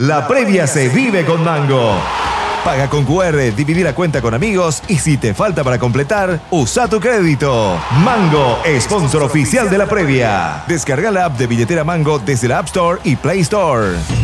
La previa se vive con Mango. Paga con QR, dividir la cuenta con amigos y si te falta para completar, usa tu crédito. Mango, sponsor oficial de la previa. Descarga la app de billetera Mango desde la App Store y Play Store.